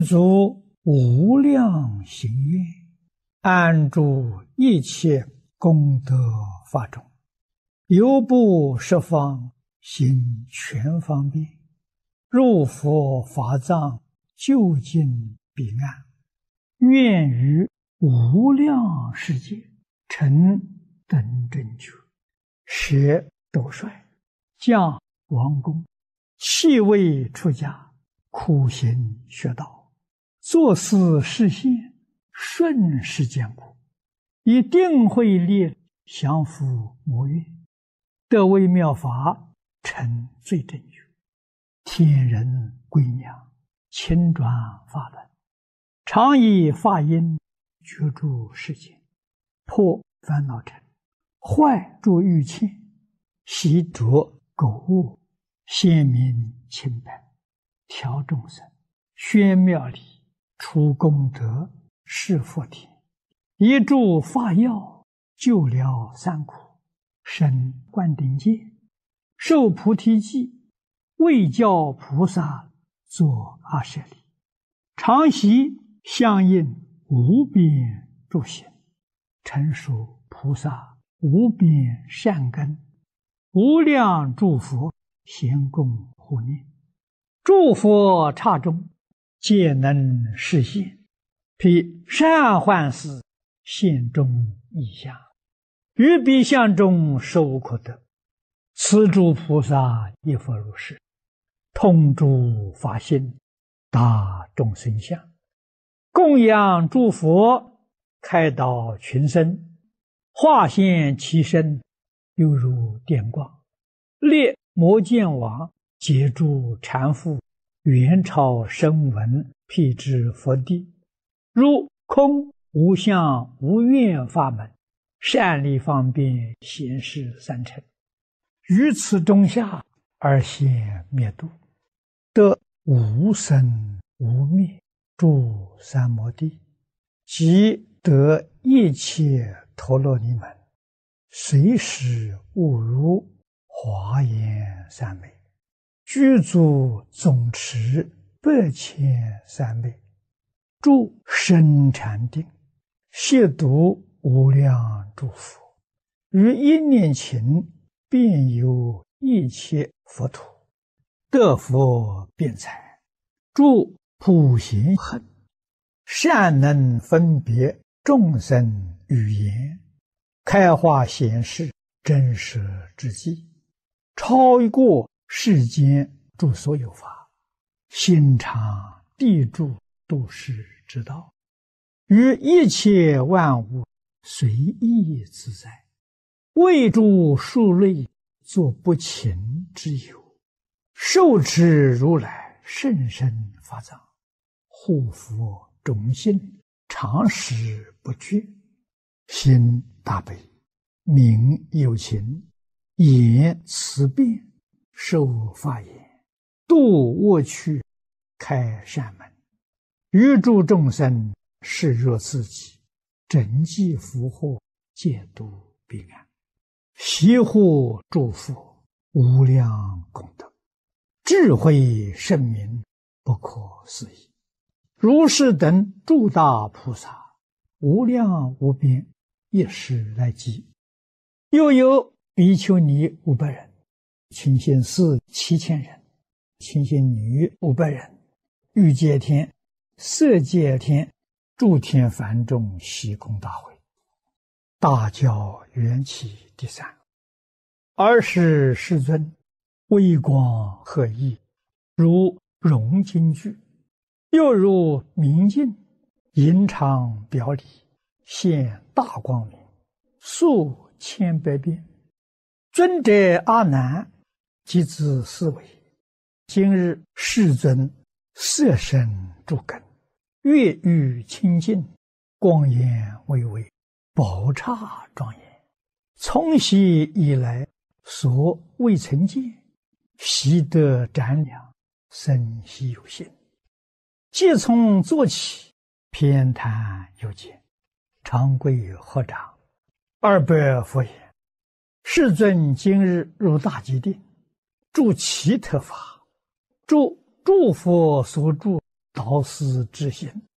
足无量行愿，安住一切功德法中，犹不十方行全方便，入佛法藏，究竟彼岸，愿于无量世界成等正觉，舍斗率，降王宫，弃位出家，苦行学道，作思示现，顺世间苦，以定慧力降伏魔怨，得微妙法，成最正觉，天人归娘，亲转法轮，常以法音觉住世间，破烦恼尘，坏诸欲牵，习着垢物，显明清白，调众生，宣妙理，除功德，示佛田，一助法药，救了三苦，生灌顶戒，受菩提记，为教菩萨作阿舍利，常习相应无边诸行，成熟菩萨无边善根，无量诸佛咸共护念，诸佛刹中皆能示现，披善幻事，现中异相，于彼相中实无可得。此诸菩萨亦复如是，通诸法性，达众生相，供养诸佛，开导群生，化现其身，犹如电光，列摩见王，解诸缠缚，元超声闻，辟支佛地，如空无相无愿法门，善利方便显示三乘，于此中下而现灭度，得无生无灭诸三摩地，即得一切陀罗尼门，随时悟如华严三昧，具足总持8,300昧，住深禅定，亵渎无量诸佛，于一念頃遍游一切佛土，得佛辩才，住普贤行，善能分别众生语言，开化显示真实之际，超过世间诸所有法，心常地住度世之道，于一切万物随意自在，为诸数类作不勤之友，受持如来甚深法藏，护佛种心，常时不绝，心大悲，名有情，言慈辩，受法言，度恶趣，开善门，于诸众生视若自己，整济福祸，戒度彼岸，习护诸佛，无量功德，智慧圣明，不可思议。如是等诸大菩萨，无量无边，一时来集。又有比丘尼500人，清心寺7000人，清心女500人，欲界天、色界天、诸天梵众悉空大会，大教缘起第3。尔时世尊微光赫熠，如融金具，又如明镜，隐常表里，现大光明，数千百遍。尊者阿难即自思维，今日世尊色身诸根，月欲清净，光颜巍巍，宝刹庄严，从昔以来所未曾见，习得瞻仰，生希有心。即从坐起，偏袒有见，长跪合掌，200佛言：世尊今日入大吉定，住奇特法，住诸佛所住导师之心，